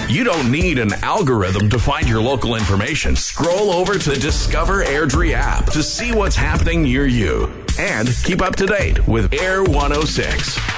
You don't need an algorithm to find your local information. Scroll over to the Discover Airdrie app to see what's happening near you. And keep up to date with Air 106.